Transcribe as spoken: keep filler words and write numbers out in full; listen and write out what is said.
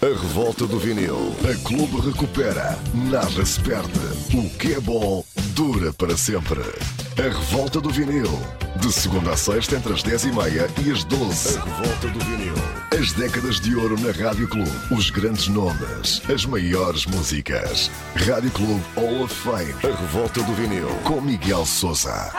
A revolta do vinil. A Clube recupera. Nada se perde. O que é bom dura para sempre. A revolta do vinil. De segunda a sexta entre as dez e meia e as doze. A revolta do vinil. As décadas de ouro na Rádio Clube. Os grandes nomes. As maiores músicas. Rádio Clube Hall of Fame. A revolta do vinil. Com Miguel Sousa.